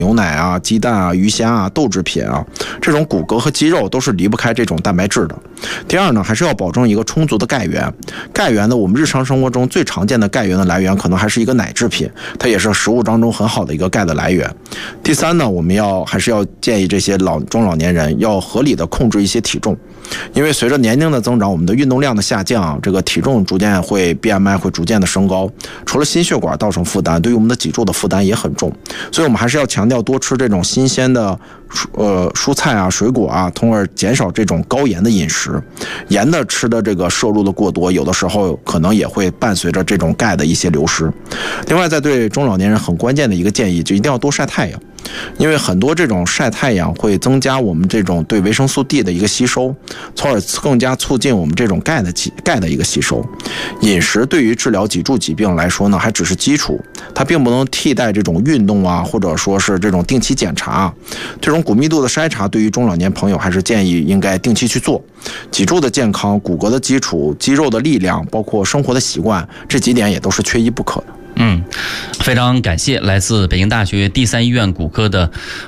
牛奶啊、鸡蛋啊、鱼虾啊、豆制品啊，这种骨骼和肌肉都是离不开这种蛋白质的。第二呢，还是要保证一个充足的钙源。钙源呢，我们日常生活中最常见的钙源的来源可能还是一个奶制品，它也是食物当中很好的一个钙的来源。第三呢，我们还是要建议这些中老年人要合理的控制一些体重，因为随着年龄的增长，我们的运动量的下降，这个体重逐渐BMI 会逐渐的升高，除了心血管造成负担，对于我们的脊柱的负担也很重。所以我们还是要强调多吃这种新鲜的蔬菜啊、水果啊，从而减少这种高盐的饮食。盐的吃的这个摄入的过多，有的时候可能也会伴随着这种钙的一些流失。另外，在对中老年人很关键的一个建议，就一定要多晒太阳。因为很多这种晒太阳会增加我们这种对维生素 D 的一个吸收，从而更加促进我们这种钙的一个吸收。饮食对于治疗脊柱疾病来说呢，还只是基础，它并不能替代这种运动啊，或者说是这种定期检查。这种骨密度的筛查对于中老年朋友还是建议应该定期去做。脊柱的健康、骨骼的基础、肌肉的力量，包括生活的习惯，这几点也都是缺一不可的。 非常感谢来自北京大学第三医院骨科的